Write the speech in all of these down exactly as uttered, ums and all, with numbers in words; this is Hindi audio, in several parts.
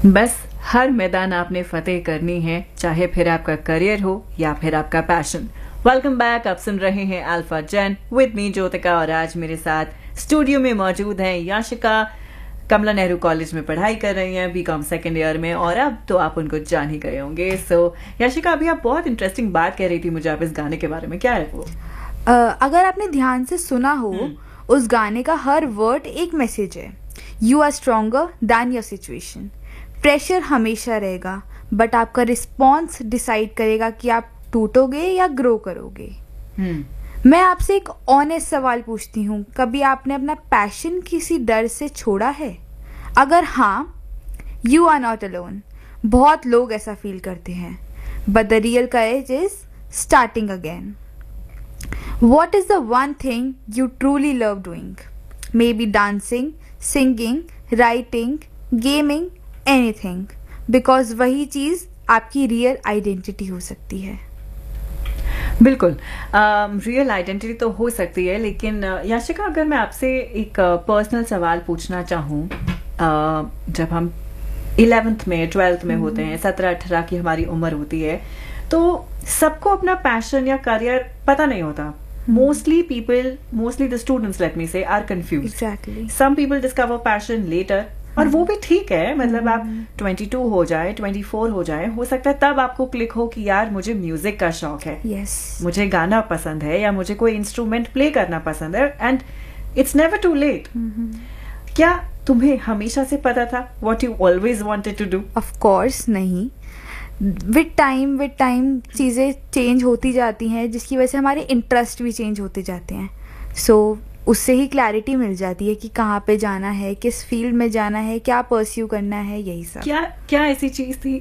बस हर मैदान आपने फतेह करनी है, चाहे फिर आपका करियर हो या फिर आपका पैशन। वेलकम बैक, आप सुन रहे हैं alpha gen with me Jyotika, और आज मेरे साथ स्टूडियो में मौजूद हैं याशिका। कमला नेहरू कॉलेज में पढ़ाई कर रही हैं, बीकॉम सेकेंड ईयर में, और अब तो आप उनको जान ही गए होंगे। सो so, याशिका, अभी आप बहुत इंटरेस्टिंग बात कह रही थी मुझे आप इस गाने के बारे में, क्या है वो? uh, अगर आपने ध्यान से सुना हो, उस गाने का हर वर्ड एक मैसेज है। You are stronger then your situation. Pressure हमेशा रहेगा, बट आपका रिस्पॉन्स डिसाइड करेगा कि आप टूटोगे या ग्रो करोगे। hmm. मैं आपसे एक ऑनेस्ट सवाल पूछती हूँ, कभी आपने अपना पैशन किसी डर से छोड़ा है? अगर हाँ, यू आर नॉट अलोन। बहुत लोग ऐसा फील करते हैं, but the real courage is starting again. What is the one thing you truly love doing? May be dancing, singing, writing, gaming, anything, because वही चीज आपकी रियल आइडेंटिटी हो सकती है। बिल्कुल, रियल uh, आइडेंटिटी तो हो सकती है, लेकिन uh, याशिका, अगर मैं आपसे एक पर्सनल uh, सवाल पूछना चाहूँ, uh, जब हम इलेवेंथ में ट्वेल्थ में होते हैं, सत्रह अठारह की हमारी उम्र होती है, तो सबको अपना पैशन या करियर पता नहीं होता। Mostly people, mostly the students, let me से, are confused. Exactly. Some people discover passion letter, और वो भी ठीक है। मतलब आप बाईस हो जाए, चौबीस हो जाए, हो सकता है तब आपको क्लिक हो कि यार मुझे म्यूजिक का शौक है, yes. मुझे गाना पसंद है, या मुझे कोई इंस्ट्रूमेंट प्ले करना पसंद है, and it's never to late. क्या तुम्हें हमेशा से पता था what you always wanted to do? Of course नहीं। विद टाइम विद टाइम चीज़ें चेंज होती जाती हैं, जिसकी वजह से हमारे इंटरेस्ट भी चेंज होते जाते हैं। सो so, उससे ही क्लैरिटी मिल जाती है कि कहाँ पे जाना है, किस फील्ड में जाना है, क्या परस्यू करना है, यही सब। क्या क्या ऐसी चीज थी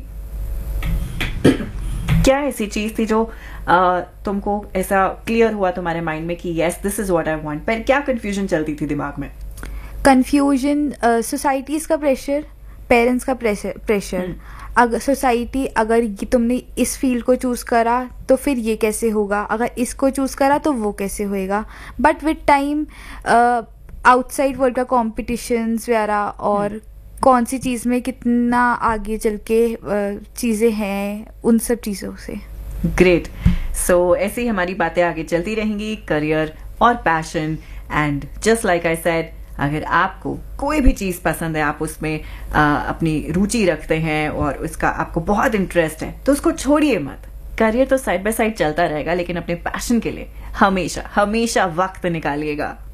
क्या ऐसी चीज थी जो आ, तुमको ऐसा क्लियर हुआ तुम्हारे माइंड में कि yes, this is what I want? पर क्या कंफ्यूजन चलती थी दिमाग में? कंफ्यूजन, सोसाइटीज का प्रेशर, पेरेंट्स का प्रेशर प्रेशर अगर सोसाइटी, अगर तुमने इस फील्ड को चूज करा तो फिर ये कैसे होगा, अगर इसको चूज करा तो वो कैसे होएगा। But with time outside world का कॉम्पिटिशन्स वगैरह, और hmm. कौन सी चीज़ में कितना आगे चल के uh, चीज़ें हैं, उन सब चीज़ों से। ग्रेट। सो ऐसी हमारी बातें आगे चलती रहेंगी, करियर और passion. And just like I said, अगर आपको कोई भी चीज पसंद है, आप उसमें आ, अपनी रुचि रखते हैं और उसका आपको बहुत इंटरेस्ट है, तो उसको छोड़िए मत। करियर तो साइड बाय साइड चलता रहेगा, लेकिन अपने पैशन के लिए हमेशा हमेशा वक्त निकालिएगा।